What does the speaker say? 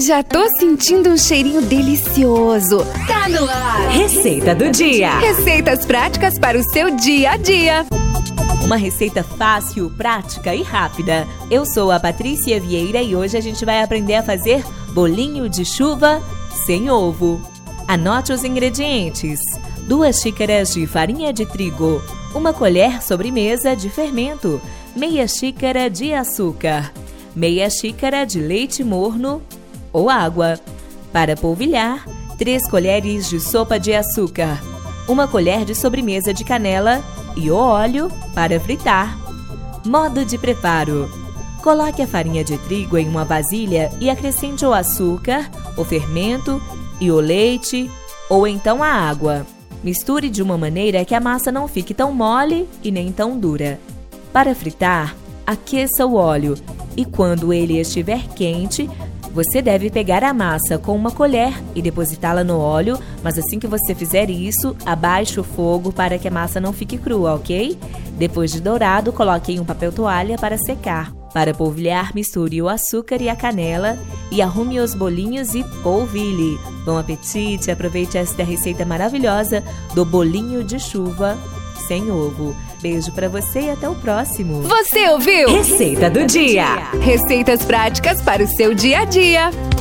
Já tô sentindo um cheirinho delicioso. Tá no ar! Receita do dia. Receitas práticas para o seu dia a dia. Uma receita fácil, prática e rápida. Eu sou a Patrícia Vieira e hoje a gente vai aprender a fazer bolinho de chuva sem ovo. Anote os ingredientes: 2 xícaras de farinha de trigo, 1 colher sobremesa de fermento, meia xícara de açúcar, meia xícara de leite morno ou água. Para polvilhar, 3 colheres de sopa de açúcar, 1 colher de sobremesa de canela e o óleo para fritar. Modo de preparo: coloque a farinha de trigo em uma vasilha e acrescente o açúcar, o fermento e o leite ou então a água. Misture de uma maneira que a massa não fique tão mole e nem tão dura. Para fritar, aqueça o óleo e quando ele estiver quente, você deve pegar a massa com 1 colher e depositá-la no óleo, mas assim que você fizer isso, abaixe o fogo para que a massa não fique crua, ok? Depois de dourado, coloque em um papel toalha para secar. Para polvilhar, misture o açúcar e a canela e arrume os bolinhos e polvilhe. Bom apetite! Aproveite esta receita maravilhosa do bolinho de chuva sem ovo. Beijo pra você e até o próximo. Você ouviu? Receita do dia. Receitas práticas para o seu dia a dia.